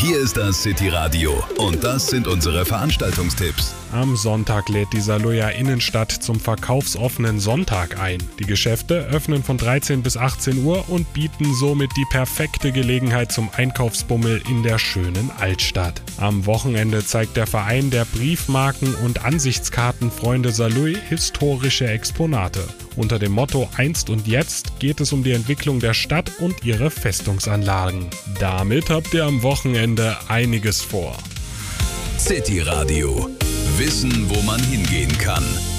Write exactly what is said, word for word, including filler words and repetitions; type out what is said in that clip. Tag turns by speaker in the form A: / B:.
A: Hier ist das City Radio und das sind unsere Veranstaltungstipps.
B: Am Sonntag lädt die Saarlouier Innenstadt zum verkaufsoffenen Sonntag ein. Die Geschäfte öffnen von dreizehn bis achtzehn Uhr und bieten somit die perfekte Gelegenheit zum Einkaufsbummel in der schönen Altstadt. Am Wochenende zeigt der Verein der Briefmarken- und Ansichtskartenfreunde Saarlouis historische Exponate. Unter dem Motto Einst und Jetzt geht es um die Entwicklung der Stadt und ihre Festungsanlagen. Damit habt ihr am Wochenende einiges vor.
A: City Radio. Wissen, wo man hingehen kann.